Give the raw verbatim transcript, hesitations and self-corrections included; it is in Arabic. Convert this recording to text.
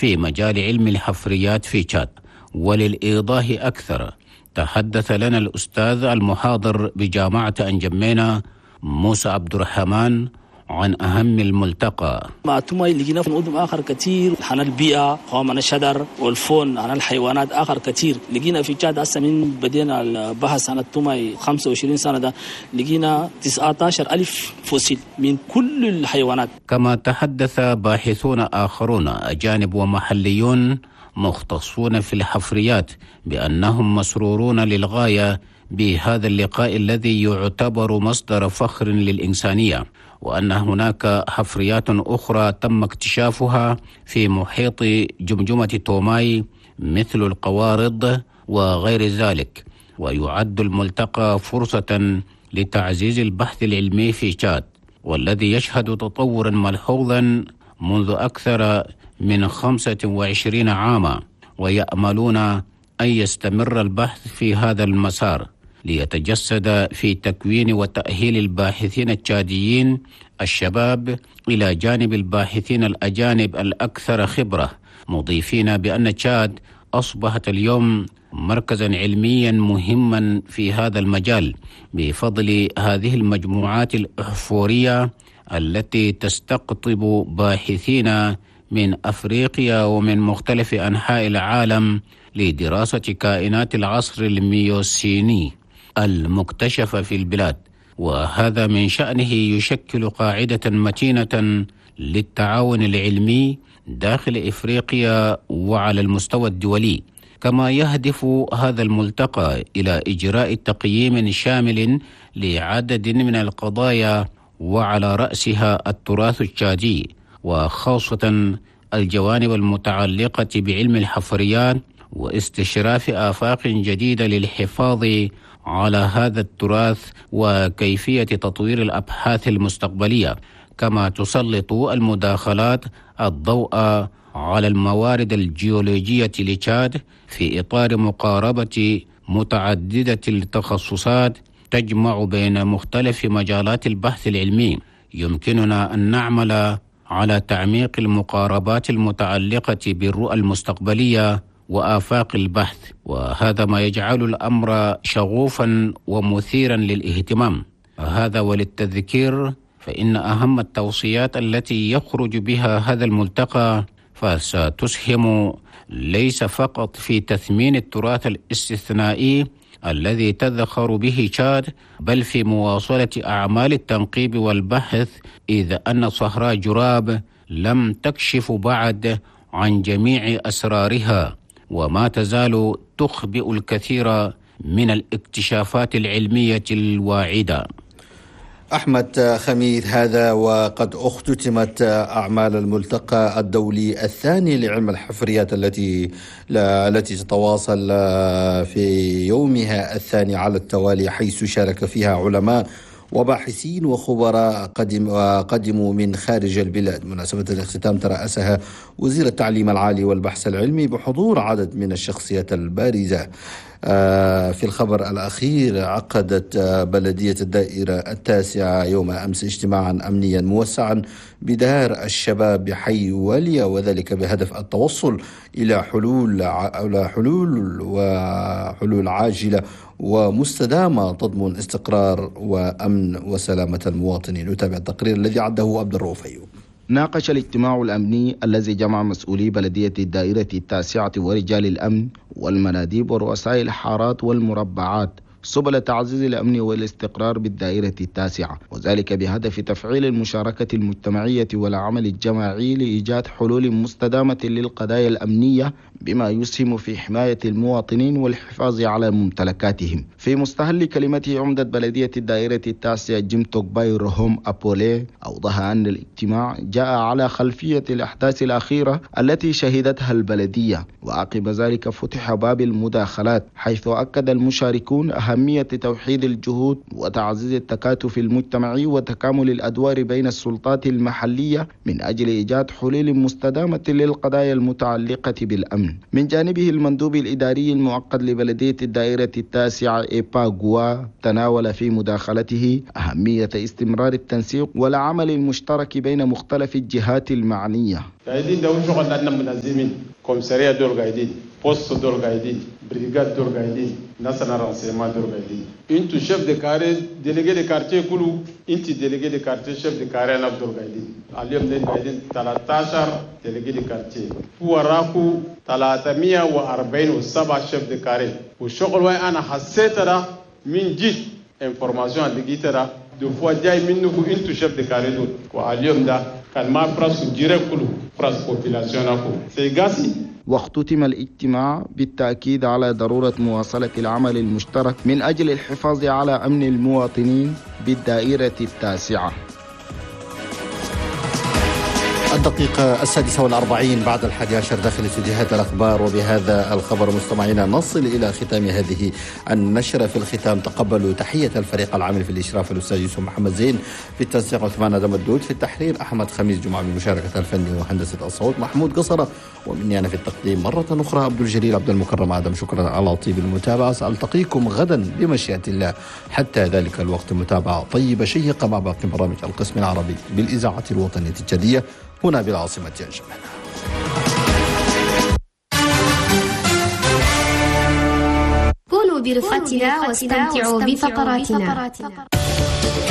في مجال علم الحفريات في تشاد. وللإيضاح أكثر تحدث لنا الأستاذ المحاضر بجامعة أنجمينا موسى عبد الرحمن عن أهم الملتقى. مع توماي لقينا في نقطة آخر كثير عن البيئة وعن الشجر والفون عن الحيوانات آخر كثير. لقينا في تشاد هسه من بدينا البحث عن التوماي خمسة وعشرين سنة ده لقينا تسعة عشر ألف فوسيل من كل الحيوانات. كما تحدث باحثون آخرون أجانب ومحليون مختصون في الحفريات بأنهم مسرورون للغاية بهذا اللقاء الذي يعتبر مصدر فخر للإنسانية، وأن هناك حفريات أخرى تم اكتشافها في محيط جمجمة توماي مثل القوارض وغير ذلك. ويعد الملتقى فرصة لتعزيز البحث العلمي في تشاد، والذي يشهد تطورا ملحوظا منذ أكثر من خمسة وعشرين عاما، ويأملون أن يستمر البحث في هذا المسار ليتجسد في تكوين وتأهيل الباحثين التشاديين الشباب إلى جانب الباحثين الأجانب الأكثر خبرة، مضيفين بأن تشاد أصبحت اليوم مركزا علميا مهما في هذا المجال بفضل هذه المجموعات الأحفورية التي تستقطب باحثين من أفريقيا ومن مختلف أنحاء العالم لدراسة كائنات العصر الميوسيني المكتشفة في البلاد. وهذا من شأنه يشكل قاعدة متينة للتعاون العلمي داخل إفريقيا وعلى المستوى الدولي. كما يهدف هذا الملتقى إلى إجراء تقييم شامل لعدد من القضايا، وعلى رأسها التراث التشادي، وخاصة الجوانب المتعلقة بعلم الحفريات، واستشراف آفاق جديدة للحفاظ على هذا التراث وكيفية تطوير الأبحاث المستقبلية. كما تسلط المداخلات الضوء على الموارد الجيولوجية لتشاد في إطار مقاربة متعددة التخصصات تجمع بين مختلف مجالات البحث العلمي. يمكننا أن نعمل على تعميق المقاربات المتعلقة بالرؤى المستقبلية وآفاق البحث، وهذا ما يجعل الأمر شغوفا ومثيرا للاهتمام. هذا وللتذكير فإن أهم التوصيات التي يخرج بها هذا الملتقى فستسهم ليس فقط في تثمين التراث الاستثنائي الذي تذخر به تشاد، بل في مواصلة أعمال التنقيب والبحث، إذ أن صحراء جراب لم تكشف بعد عن جميع أسرارها، وما تزال تخبئ الكثير من الاكتشافات العلمية الواعدة. أحمد خميد، هذا وقد اختتمت أعمال الملتقى الدولي الثاني لعلم الحفريات التي التي تتواصل في يومها الثاني على التوالي، حيث شارك فيها علماء وباحثين وخبراء قدم وقدموا من خارج البلاد. مناسبة الاختتام ترأسها وزير التعليم العالي والبحث العلمي بحضور عدد من الشخصيات البارزة. في الخبر الأخير، عقدت بلدية الدائرة التاسعة يوم أمس اجتماعا أمنيا موسعا بدار الشباب بحي واليا، وذلك بهدف التوصل إلى حلول إلى حلول وحلول عاجلة ومستدامة تضمن استقرار وأمن وسلامة المواطنين. نتابع التقرير الذي عده عبد الرؤوف أيوب. ناقش الاجتماع الأمني الذي جمع مسؤولي بلدية الدائرة التاسعة ورجال الأمن والمناديب ورؤساء الحارات والمربعات سبل تعزيز الأمن والاستقرار بالدائرة التاسعة، وذلك بهدف تفعيل المشاركة المجتمعية والعمل الجماعي لإيجاد حلول مستدامة للقضايا الأمنية بما يسهم في حماية المواطنين والحفاظ على ممتلكاتهم. في مستهل كلمته عمدة بلدية الدائرة التاسعة جيم توكباي روهم أبولي أوضح أن الاجتماع جاء على خلفية الأحداث الأخيرة التي شهدتها البلدية، وعقب ذلك فتح باب المداخلات، حيث أكد المشاركون أهمية توحيد الجهود وتعزيز التكاتف المجتمعي وتكامل الأدوار بين السلطات المحلية من أجل إيجاد حلول مستدامة للقضايا المتعلقة بالأمن. من جانبه المندوب الإداري المؤقت لبلدية الدائرة التاسعة إيباغوا تناول في مداخلته أهمية استمرار التنسيق والعمل المشترك بين مختلف الجهات المعنية. قاعدين ده شغل لنا منظمين كومسارية دول قاعدين بوست دول قاعدين بريغاد دول قاعدين ناسنا رانسيما دول قاعدين انتو شيف دي كاري ديليغي دي كارتيه كله انت ديليغي دي كارتيه شيف دي كاري انا دول قاعدين اليوم دي قاعدين ثلاثة عشر ديليغي دي كارتيه وراكو ثلاثمية وأربعين وسبعة شيف دي كاري والشغل وين انا حسيت ده من جيت انفورماسيون لقيتها دو فوا جاي منكم انتو شيف دي كاري دول واليوم ده كان ما براس جيري كله براس بوبيلاسيون اكو سي غاسي. واختتم الاجتماع بالتأكيد على ضرورة مواصلة العمل المشترك من أجل الحفاظ على أمن المواطنين بالدائرة التاسعة. الدقيقة السادسة والأربعين بعد الحادي عشر داخل استديوهات الأخبار، وبهذا الخبر مستمعينا نصل إلى ختام هذه النشرة. في الختام تقبلوا تحية الفريق العامل في الإشراف الأستاذ يوسف محمد زين، في التنسيق عثمان آدم الدود، في التحرير أحمد خميس جمعة بمشاركة الفني وهندسة الصوت محمود قصرة، ومني أنا في التقديم مرة أخرى عبد الجليل عبد المكرم آدم. شكرا على طيب المتابعة، سألتقيكم غدا بمشيئة الله. حتى ذلك الوقت متابعة طيبة شيقة مع باقي برامج القسم العربي بالإذاعة الوطنية الجدية هنا بالعاصمة أنجمينا. كونوا برفقتنا واستمتعوا بفقراتنا.